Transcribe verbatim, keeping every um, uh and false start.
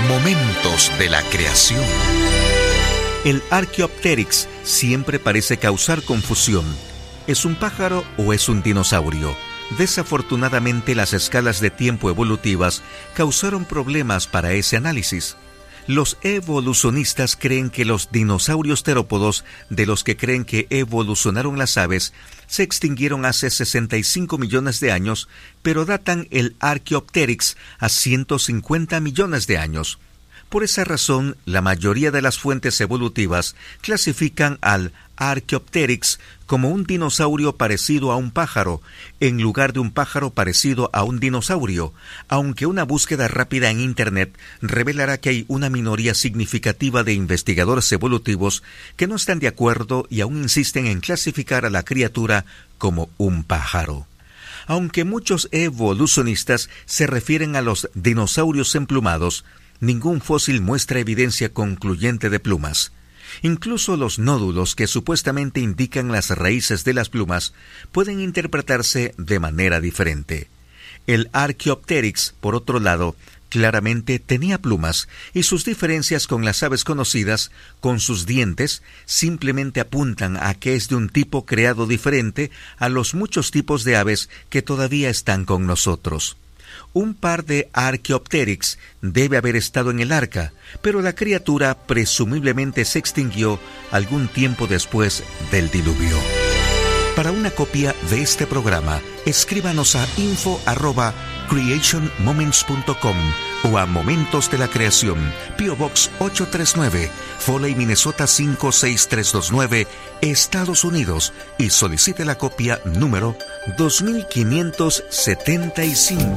Momentos de la creación. El Archaeopteryx siempre parece causar confusión. ¿Es un pájaro o es un dinosaurio? Desafortunadamente, las escalas de tiempo evolutivas causaron problemas para ese análisis. Los evolucionistas creen que los dinosaurios terópodos, de los que creen que evolucionaron las aves, se extinguieron hace sesenta y cinco millones de años, pero datan el Archaeopteryx a ciento cincuenta millones de años. Por esa razón, la mayoría de las fuentes evolutivas clasifican al Archaeopteryx como un dinosaurio parecido a un pájaro, en lugar de un pájaro parecido a un dinosaurio, aunque una búsqueda rápida en Internet revelará que hay una minoría significativa de investigadores evolutivos que no están de acuerdo y aún insisten en clasificar a la criatura como un pájaro. Aunque muchos evolucionistas se refieren a los dinosaurios emplumados, ningún fósil muestra evidencia concluyente de plumas. Incluso los nódulos que supuestamente indican las raíces de las plumas pueden interpretarse de manera diferente. El Archaeopteryx, por otro lado, claramente tenía plumas, y sus diferencias con las aves conocidas, con sus dientes, simplemente apuntan a que es de un tipo creado diferente a los muchos tipos de aves que todavía están con nosotros. Un par de Archaeopteryx debe haber estado en el arca, pero la criatura presumiblemente se extinguió algún tiempo después del diluvio. Para una copia de este programa, escríbanos a info arroba creation moments punto com o a Momentos de la Creación, P O Box ocho tres nueve, Foley, Minnesota cinco seis tres dos nueve, Estados Unidos, y solicite la copia número dos mil quinientos setenta y cinco.